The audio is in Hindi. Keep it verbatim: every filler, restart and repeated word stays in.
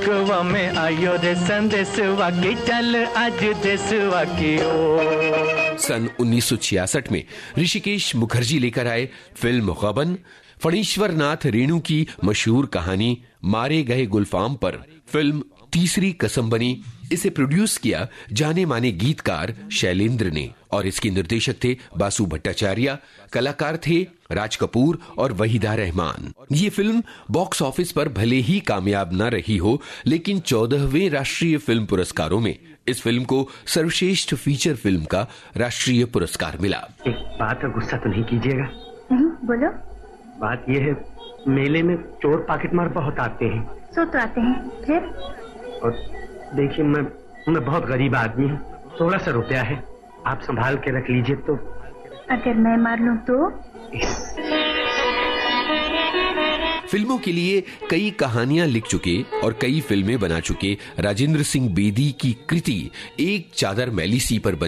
लोकवा में आयो रे संदेशवा की चल आज देशवा की ओर। सन उन्नीस सौ छियासठ में ऋषिकेश मुखर्जी लेकर आए फिल्म गबन। फणीश्वर नाथ रेणु की मशहूर कहानी मारे गए गुलफाम पर फिल्म तीसरी कसम बनी। इसे प्रोड्यूस किया जाने माने गीतकार शैलेंद्र ने और इसके निर्देशक थे बासु भट्टाचार्य। कलाकार थे राज कपूर और वहीदा रहमान। ये फिल्म बॉक्स ऑफिस पर भले ही कामयाब न रही हो, लेकिन चौदहवें राष्ट्रीय फिल्म पुरस्कारों में इस फिल्म को सर्वश्रेष्ठ फीचर फिल्म का राष्ट्रीय पुरस्कार मिला। एक बात का गुस्सा तो नहीं कीजिएगा। नहीं, बोलो। बात यह है, मेले में चोर पॉकेटमार बहुत आते हैं। सो तो आते हैं, फिर? और देखिए, मैं मैं बहुत गरीब आदमी हूँ, थोड़ा सा रुपया है, आप संभाल के रख लीजिए। तो अगर मैं मार लूं तो? फिल्मों के लिए कई कहानियां लिख चुके और कई फिल्में बना चुके राजेंद्र सिंह बेदी की कृति एक चादर मैली सी पर बनी